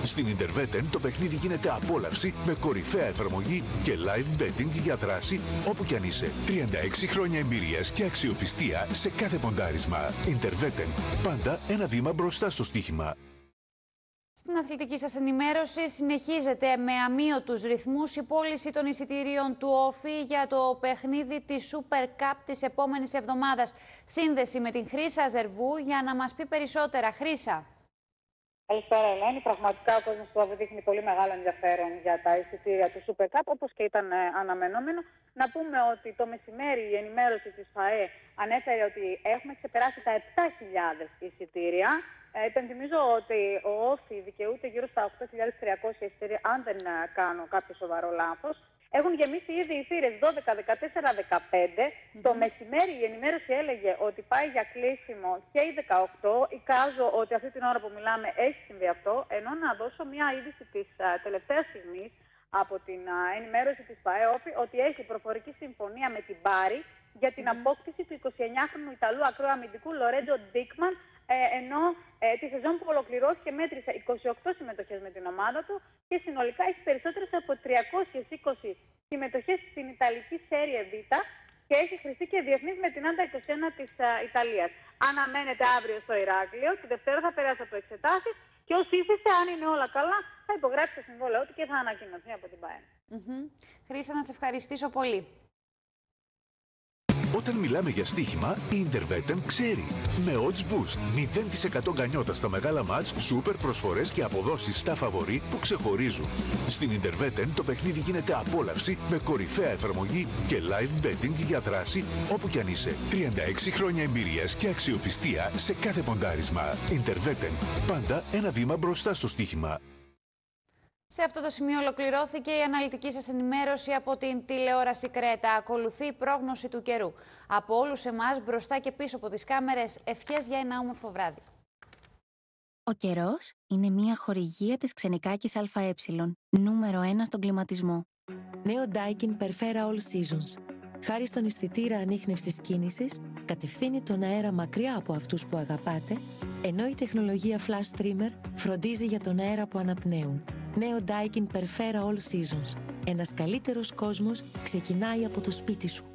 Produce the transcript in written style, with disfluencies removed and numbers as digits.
Στην Interveten το παιχνίδι γίνεται απόλαυση με κορυφαία εφαρμογή και live betting για δράση όπου κι αν είσαι. 36 χρόνια εμπειρίας και αξιοπιστία σε κάθε ποντάρισμα. Interveten. Πάντα ένα βήμα μπροστά στο στοίχημα. Στην αθλητική σας ενημέρωση συνεχίζεται με αμύωτους ρυθμούς η πώληση των εισιτηρίων του Όφη για το παιχνίδι της Super Cup της επόμενης εβδομάδας. Σύνδεση με την Χρύσα Ζερβού για να μας πει περισσότερα. Χρύσα. Καλησπέρα, Ελένη. Πραγματικά ο κόσμος του Όφη δείχνει πολύ μεγάλο ενδιαφέρον για τα εισιτήρια του Super Cup, όπως και ήταν αναμενόμενο. Να πούμε ότι το μεσημέρι η ενημέρωση της ΦΑΕ ανέφερε ότι έχουμε ξεπεράσει τα 7.000 εισιτήρια. Υπενθυμίζω ότι ο Όφη δικαιούται γύρω στα 8.300 εισιτήρια, αν δεν κάνω κάποιο σοβαρό λάθος. Έχουν γεμίσει ήδη οι θύρες 12, 14, 15. Το μεσημέρι η ενημέρωση έλεγε ότι πάει για κλείσιμο και η 18. Εικάζω ότι αυτή την ώρα που μιλάμε έχει συμβεί αυτό. Ενώ να δώσω μια είδηση της τελευταίας στιγμής από την ενημέρωση της ΠΑΕΟΦΗ ότι έχει προφορική συμφωνία με την Μπάρι για την απόκτηση του 29χρονου Ιταλού ακραίου αμυντικού Λορέντζο Ντίκμαν, ενώ τη σεζόν που ολοκληρώθηκε μέτρησε 28 συμμετοχές με την ομάδα του και συνολικά έχει περισσότερες από 320 συμμετοχές στην Ιταλική Serie Β και έχει χρηστεί και διεθνής με την Άντα 21 της Ιταλίας. Αναμένεται αύριο στο Ηράκλειο, τη Δευτέρα θα περάσει από εξετάσεις και ως ήθιστε, αν είναι όλα καλά, θα υπογράψει το συμβόλαιο του και θα ανακοινωθεί από την ΠΑΕ. Χρύσα, να σε ευχαριστήσω πολύ. Όταν μιλάμε για στοίχημα, η Interveten ξέρει. Με odds boost, 0% γκανιότα στα μεγάλα μάτς, σούπερ προσφορές και αποδόσεις στα φαβορί που ξεχωρίζουν. Στην Interveten το παιχνίδι γίνεται απόλαυση με κορυφαία εφαρμογή και live betting για δράση όπου κι αν είσαι. 36 χρόνια εμπειρίας και αξιοπιστία σε κάθε ποντάρισμα. Interveten. Πάντα ένα βήμα μπροστά στο στοίχημα. Σε αυτό το σημείο ολοκληρώθηκε η αναλυτική σας ενημέρωση από την τηλεόραση Κρέτα. Ακολουθεί η πρόγνωση του καιρού. Από όλους εμάς, μπροστά και πίσω από τις κάμερες, ευχές για ένα όμορφο βράδυ. Ο καιρός είναι μια χορηγία της Ξενικάκης ΑΕ, νούμερο 1 στον κλιματισμό. Νέο Daikin Perfera All Seasons. Χάρη στον αισθητήρα ανίχνευσης κίνησης, κατευθύνει τον αέρα μακριά από αυτούς που αγαπάτε, ενώ η τεχνολογία Flash Streamer φροντίζει για τον αέρα που αναπνέουν. Νέο Daikin Perfera All Seasons. Ένας καλύτερος κόσμος ξεκινάει από το σπίτι σου.